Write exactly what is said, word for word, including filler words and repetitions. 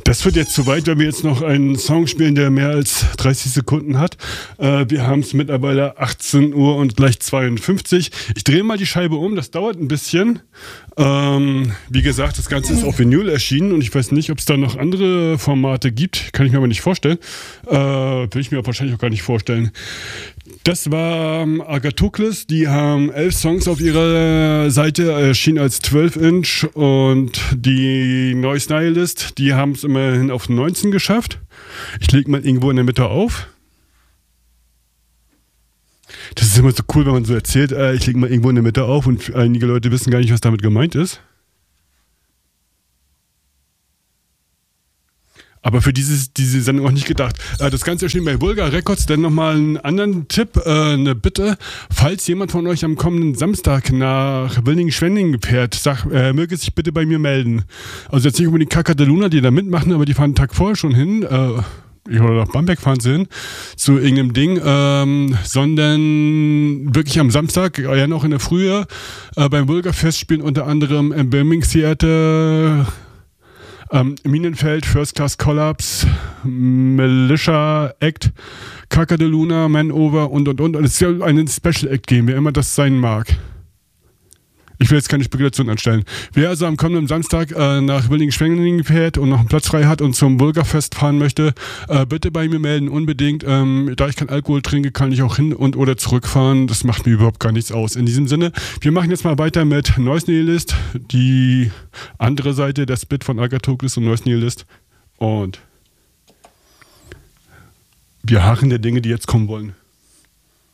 Das wird jetzt zu weit, wenn wir jetzt noch einen Song spielen, der mehr als dreißig Sekunden hat. Äh, wir haben es mittlerweile achtzehn Uhr und gleich zweiundfünfzig. Ich drehe mal die Scheibe um, das dauert ein bisschen. Ähm, wie gesagt, das Ganze ist auf Vinyl erschienen und ich weiß nicht, ob es da noch andere Formate gibt. Kann ich mir aber nicht vorstellen. Äh, will ich mir wahrscheinlich auch gar nicht vorstellen. Das war ähm, Agathocles, die haben elf Songs auf ihrer Seite, erschienen als zwölf Inch, und die Noise Nihilist, die haben es immerhin auf neunzehn geschafft. Ich lege mal irgendwo in der Mitte auf. Das ist immer so cool, wenn man so erzählt, äh, ich lege mal irgendwo in der Mitte auf und einige Leute wissen gar nicht, was damit gemeint ist. Aber für dieses, diese Sendung auch nicht gedacht. Äh, das Ganze erschien bei Vulgar Records. Dann nochmal einen anderen Tipp, äh, eine Bitte. Falls jemand von euch am kommenden Samstag nach Willingen-Schwenningen fährt, sag, äh, möge sich bitte bei mir melden. Also jetzt nicht unbedingt Kakadaluna, die da mitmachen, aber die fahren einen Tag vorher schon hin. Äh, oder nach Bamberg fahren sie hin, zu irgendeinem Ding, ähm, sondern wirklich am Samstag, ja noch in der Frühe, äh, beim Vulgar-Fest spielen unter anderem im Birmingham Theater, Ähm, Minenfeld, First Class Collapse, Militia Act, Kakadaluna, Manover und und und. Und es soll einen Special Act geben, wer immer das sein mag. Ich will jetzt keine Spekulation anstellen. Wer also am kommenden Samstag äh, nach Willingen-Schwenningen fährt und noch einen Platz frei hat und zum Vulgarfest fahren möchte, äh, bitte bei mir melden, unbedingt. Ähm, da ich keinen Alkohol trinke, kann ich auch hin und oder zurückfahren. Das macht mir überhaupt gar nichts aus. In diesem Sinne, wir machen jetzt mal weiter mit Noise Nihilist, die andere Seite, der Split von Agathocles und Noise Nihilist. Und wir harren der Dinge, die jetzt kommen wollen.